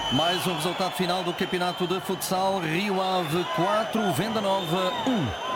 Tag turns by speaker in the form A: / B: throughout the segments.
A: Mais um resultado final do campeonato de futsal. Rio Ave 4, Venda Nova 1.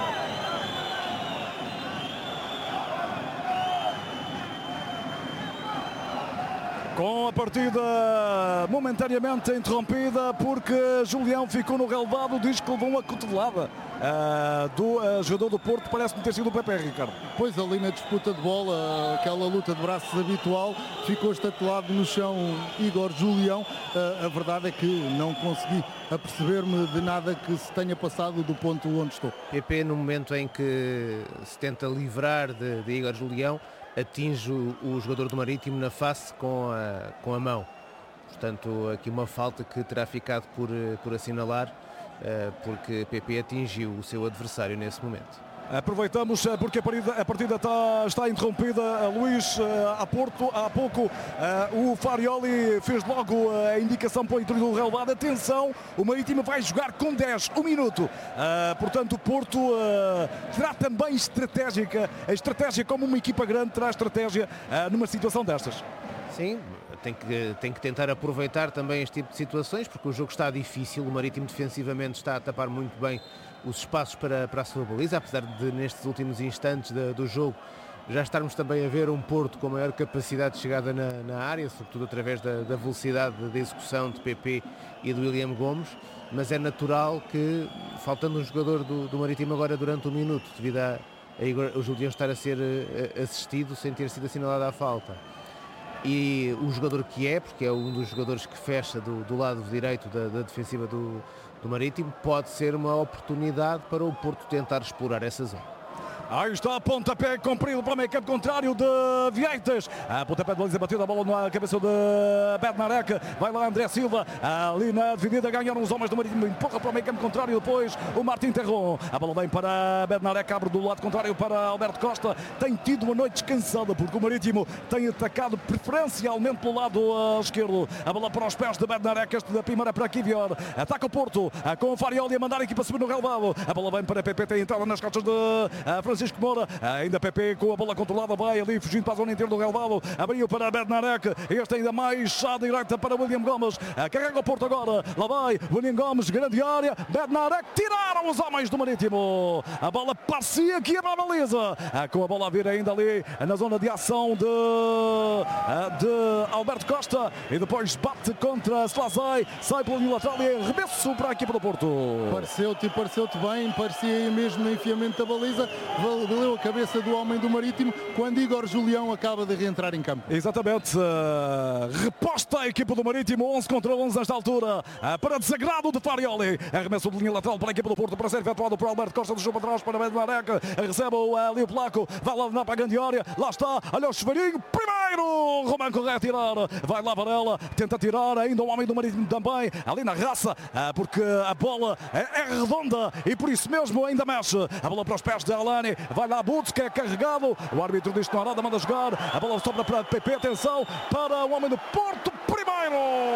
B: Com a partida momentaneamente interrompida porque Julião ficou no relevado, diz que levou uma cotovelada do jogador do Porto, parece-me ter sido o Pepe, Ricardo.
C: Pois, ali na disputa de bola, aquela luta de braços habitual, ficou estatelado no chão Igor Julião. A verdade é que não consegui aperceber-me de nada que se tenha passado do ponto onde estou.
D: Pepe, no momento em que se tenta livrar de Igor Julião, atinge o jogador do Marítimo na face com a mão. Portanto, aqui uma falta que terá ficado por assinalar, porque PP atingiu o seu adversário nesse momento.
B: Aproveitamos porque a partida está interrompida. Luís, há pouco o Farioli fez logo a indicação para o interior do relevado. Atenção, o Marítimo vai jogar com 10, 1 minuto. Portanto, o Porto terá também a estratégia como uma equipa grande terá estratégia numa situação destas.
D: Sim, tem que tentar aproveitar também este tipo de situações, porque o jogo está difícil. O Marítimo defensivamente está a tapar muito bem os espaços para a sua baliza, apesar de nestes últimos instantes do jogo já estarmos também a ver um Porto com maior capacidade de chegada na área, sobretudo através da velocidade de execução de PP e do William Gomes, mas é natural que, faltando um jogador do Marítimo agora durante 1 minuto, devido a o Julião estar a ser assistido sem ter sido assinalada a falta, e o jogador que porque é um dos jogadores que fecha do lado direito da defensiva do Marítimo, pode ser uma oportunidade para o Porto tentar explorar essa zona.
B: Aí está, pontapé comprido para o meio campo contrário de Vieites. Pontapé de baliza batida, a bola na cabeça de Bednarek. Vai lá André Silva, ali na dividida, ganharam os homens do Marítimo, empurra para o meio campo contrário, depois o Martim Terron. A bola vem para Bednarek, abre do lado contrário para Alberto Costa. Tem tido uma noite descansada, porque o Marítimo tem atacado preferencialmente pelo lado esquerdo. A bola para os pés de Bednarek, este da primeira para Kivior. Ataca o Porto, com o Farioli a mandar a equipa subir no relevado. A bola vem para PP, tem entrada nas costas de Francisco Moura, ainda PP com a bola controlada, vai ali fugindo para a zona inteira do relevado, abriu para Bednarek, este ainda mais à direita para William Gomes, carrega o Porto agora, lá vai William Gomes, grande área, Bednarek, tiraram os homens do Marítimo, a bola parecia que ia para a baliza, com a bola a vir ainda ali na zona de ação de Alberto Costa, e depois bate contra Slazai, sai pelo lateral e arremesso para a equipa do Porto.
C: Pareceu-te bem, parecia mesmo no enfiamento da baliza, valeu a cabeça do homem do Marítimo quando Igor Julião acaba de reentrar em campo.
B: Exatamente, reposta a equipa do Marítimo, 11 contra 11 nesta altura, para desagrado de Farioli, arremesso de linha lateral para a equipa do Porto, para ser efetuado por Alberto Costa, deixou para trás para Bednarek, recebe ali o Placo, vai lá na para a grande área, lá está, olha o chuveirinho, primeiro, Román corre a tirar, vai lá Varela, tenta tirar, ainda o homem do Marítimo também, ali na raça, porque a bola é redonda e por isso mesmo ainda mexe, a bola para os pés de Alani, vai lá Butz, que é carregado, o árbitro diz que não há nada, manda jogar, a bola sobra para PP, atenção, para o homem do Porto, primeiro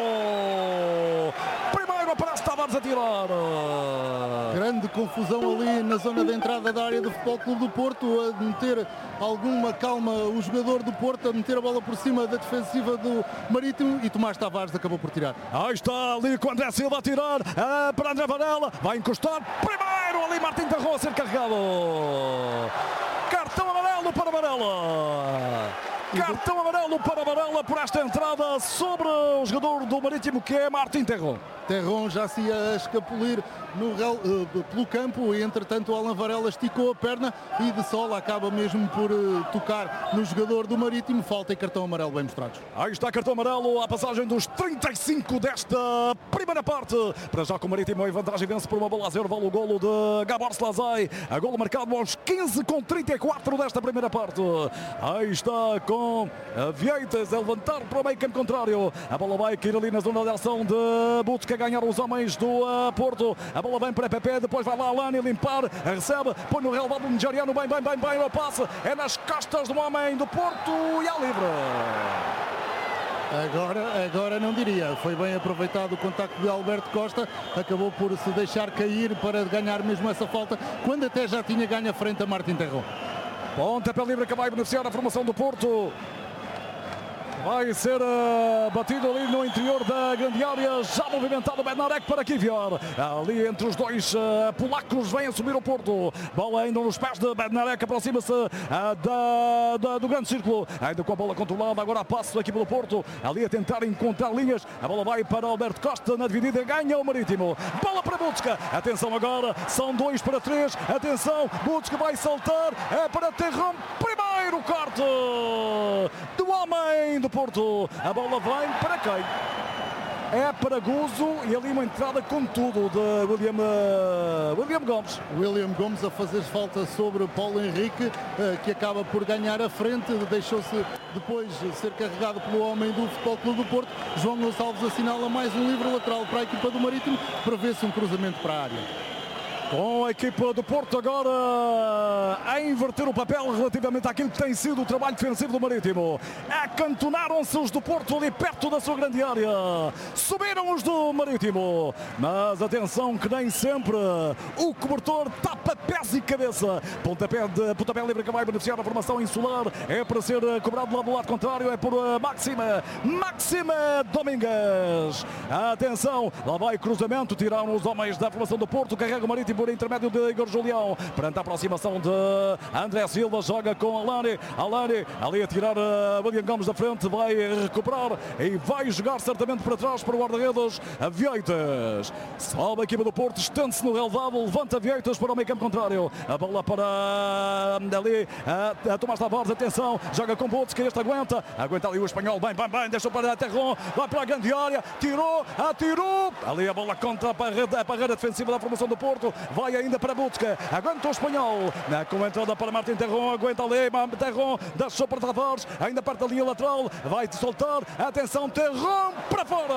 B: aparece Tavares a tirar.
C: Grande confusão ali na zona de entrada da área do Futebol Clube do Porto, a meter alguma calma o jogador do Porto, a meter a bola por cima da defensiva do Marítimo, e Tomás Tavares acabou por tirar.
B: Aí está ali com André Silva a tirar, para André Varela, vai encostar, primeiro ali Martim Terron a ser carregado. Cartão amarelo para Varela. Cartão amarelo para Varela por esta entrada sobre o jogador do Marítimo, que é Martim Terron.
C: Terron já se ia escapulir pelo campo e entretanto o Alan Varela esticou a perna e de sola acaba mesmo por tocar no jogador do Marítimo. Falta e cartão amarelo bem mostrados.
B: Aí está cartão amarelo à passagem dos 35 desta primeira parte. Para já com o Marítimo em vantagem, vence por 1-0, vale o golo de Gabor Slazai. A golo marcado aos 15:34 desta primeira parte. Aí está com Vieites a levantar para o meio campo contrário. A bola vai cair ali na zona de ação de Butz, que ganharam os homens do Porto. A bola vem para PP, depois vai lá Alani limpar, recebe, põe no relevado nigeriano, bem, o passe é nas costas do homem do Porto e ao livre.
C: Agora não diria, foi bem aproveitado o contacto de Alberto Costa, acabou por se deixar cair para ganhar mesmo essa falta, quando até já tinha ganho a frente a Martim Terron.
B: Pontapé livre que vai beneficiar a formação do Porto. Vai ser batido ali no interior da grande área, já movimentado o Bednarek para Kivior. Ali entre os dois polacos vem assumir o Porto. Bola ainda nos pés de Bednarek, aproxima-se do grande círculo. Ainda com a bola controlada, agora a passo da equipa do Porto. Ali a tentar encontrar linhas. A bola vai para Alberto Costa na dividida, ganha o Marítimo. Bola para Butzka. Atenção agora, são 2-3. Atenção, Butzka vai saltar. É para Terron. Primeiro corte do homem do Porto. A bola vem para quem? É para Guzo e ali uma entrada com tudo de William Gomes.
C: William Gomes a fazer falta sobre Paulo Henrique, que acaba por ganhar a frente, deixou-se depois ser carregado pelo homem do Futebol Clube do Porto. João Gonçalves assinala mais um livre lateral para a equipa do Marítimo, prevê-se um cruzamento para a área.
B: Com a equipa do Porto agora a inverter o papel relativamente àquilo que tem sido o trabalho defensivo do Marítimo. Acantonaram-se os do Porto ali perto da sua grande área. Subiram os do Marítimo. Mas atenção que nem sempre o cobertor tapa pés e cabeça. Pontapé livre que vai beneficiar a formação insular. É para ser cobrado lá do lado contrário. É por Maxime Domingues. Atenção, lá vai cruzamento. Tiraram os homens da formação do Porto. Carrega o Marítimo por intermédio de Igor Julião, perante a aproximação de André Silva, joga com Alani ali a tirar William Gomes da frente, vai recuperar e vai jogar certamente para trás para o guarda-redes Vieitas. Sobe a equipa do Porto, estende-se no relevado, levanta Vieitas para o meio campo contrário, a bola para ali a Tomás Tavares, atenção, joga com Butzka, este aguenta ali o espanhol, bem, deixou para a Terron, vai para a grande área, atirou, ali a bola contra a barreira defensiva da formação do Porto. Vai ainda para Butzka, aguenta o espanhol, com a entrada para Martin Terron, aguenta ali, Terron, deixou para Tavares, ainda parte da linha lateral, vai soltar, atenção, Terron para fora!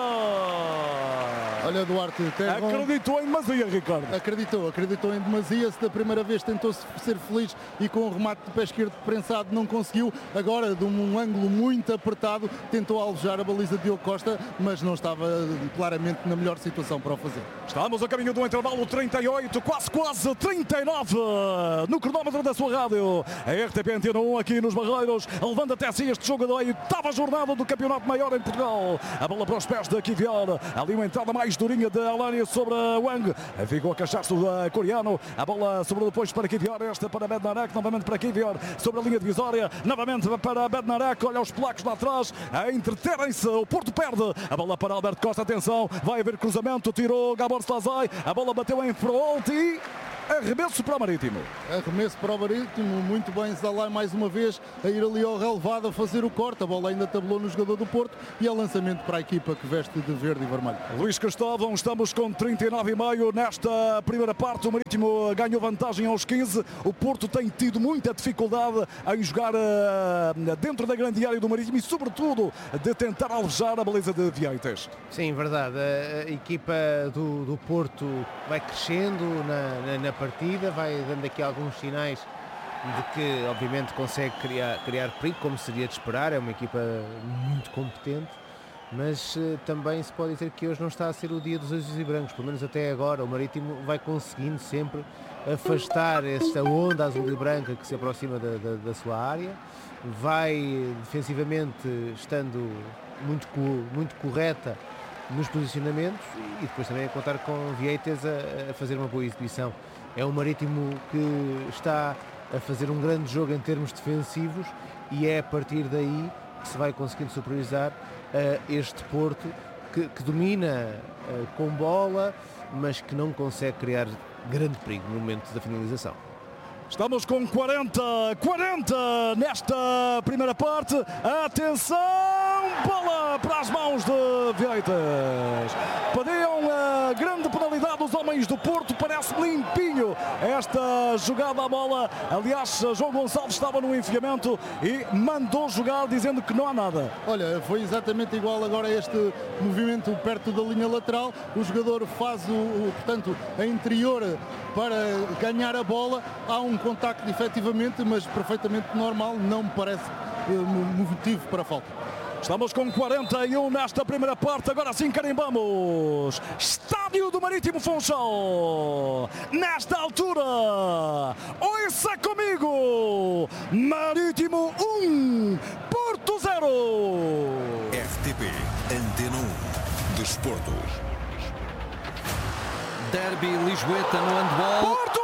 C: Olha, Duarte, Terron
B: acreditou em demasia, Ricardo.
C: Acreditou em demasia, se da primeira vez tentou ser feliz e com o remate de pé esquerdo prensado não conseguiu, agora de um ângulo muito apertado, tentou alojar a baliza de Diogo Costa, mas não estava claramente na melhor situação para o fazer.
B: Estamos a caminho do intervalo, 38, quase 39 no cronómetro da sua rádio. A RTP Antena 1 aqui nos Barreiros, levando até si este jogo da 8ª jornada do Campeonato Maior em Portugal. A bola para os pés de Kivior, ali uma entrada mais durinha de Alani sobre Wang, ficou a queixar-se o coreano, a bola sobrou depois para Kivior, esta para Bednarek, novamente para Kivior, sobre a linha divisória, novamente para Bednarek, olha os polacos lá atrás, a entreterem-se, o Porto perde, a bola para Alberto Costa, atenção, vai haver cruzamento, tirou Gabor Slazai, a bola bateu em Frolt e arremesso para o Marítimo.
C: Arremesso para o Marítimo, muito bem Zalai mais uma vez a ir ali ao relevado a fazer o corte, a bola ainda tabelou no jogador do Porto e é lançamento para a equipa que veste de verde e vermelho.
B: Luís Cristóvão, estamos com 39,5 nesta primeira parte, o Marítimo ganhou vantagem aos 15, o Porto tem tido muita dificuldade em jogar dentro da grande área do Marítimo e sobretudo de tentar alejar a baliza de Vieitas.
D: Sim, verdade, a equipa do Porto vai crescendo na partida, vai dando aqui alguns sinais de que obviamente consegue criar perigo, como seria de esperar, é uma equipa muito competente, mas também se pode dizer que hoje não está a ser o dia dos azuis e brancos, pelo menos até agora. O Marítimo vai conseguindo sempre afastar esta onda azul e branca que se aproxima da sua área, vai defensivamente estando muito correta nos posicionamentos e depois também a contar com Vieitas a fazer uma boa exibição. É um Marítimo que está a fazer um grande jogo em termos defensivos e é a partir daí que se vai conseguindo superiorizar este Porto que domina com bola, mas que não consegue criar grande perigo no momento da finalização.
B: Estamos com 40 nesta primeira parte. Atenção, bola para as mãos de Vieitas. Pediam a grande penalidade os homens do Porto, parece limpinho esta jogada à bola. Aliás, João Gonçalves estava no enfiamento e mandou jogar dizendo que não há nada.
C: Olha, foi exatamente igual agora este movimento perto da linha lateral. O jogador faz portanto, a interior para ganhar a bola. Há um contacto efetivamente, mas perfeitamente normal, não me parece motivo para falta.
B: Estamos com 41 nesta primeira parte. Agora sim carimbamos. Estádio do Marítimo Funchal. Nesta altura, ouça comigo. Marítimo 1, Porto 0.
E: RTP Antena 1 Desportos.
A: Derby Lisboeta no handball.
B: Porto